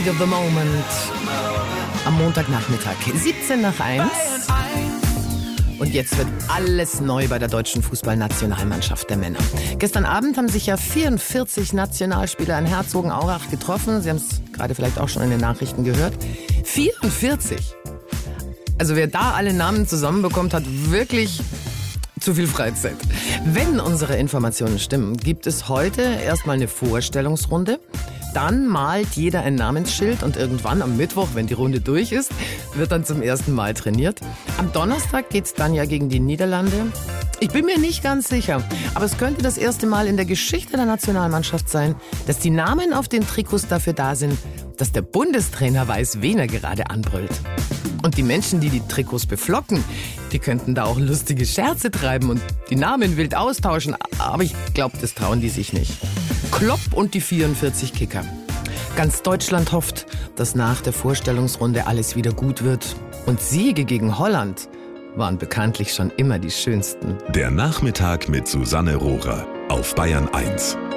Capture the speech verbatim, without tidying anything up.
Heat of the Moment. Am Montagnachmittag, siebzehn nach eins. Und jetzt wird alles neu bei der deutschen Fußballnationalmannschaft der Männer. Gestern Abend haben sich ja vierundvierzig Nationalspieler in Herzogenaurach getroffen. Sie haben es gerade vielleicht auch schon in den Nachrichten gehört. vierundvierzig! Also wer da alle Namen zusammenbekommt, hat wirklich zu viel Freizeit. Wenn unsere Informationen stimmen, gibt es heute erstmal eine Vorstellungsrunde. Dann malt jeder ein Namensschild und irgendwann am Mittwoch, wenn die Runde durch ist, wird dann zum ersten Mal trainiert. Am Donnerstag geht's dann ja gegen die Niederlande. Ich bin mir nicht ganz sicher, aber es könnte das erste Mal in der Geschichte der Nationalmannschaft sein, dass die Namen auf den Trikots dafür da sind, dass der Bundestrainer weiß, wen er gerade anbrüllt. Und die Menschen, die die Trikots beflocken, die könnten da auch lustige Scherze treiben und die Namen wild austauschen. Aber ich glaube, das trauen die sich nicht. Klopp und die vierundvierzig Kicker. Ganz Deutschland hofft, dass nach der Vorstellungsrunde alles wieder gut wird. Und Siege gegen Holland waren bekanntlich schon immer die schönsten. Der Nachmittag mit Susanne Rohrer auf Bayern eins.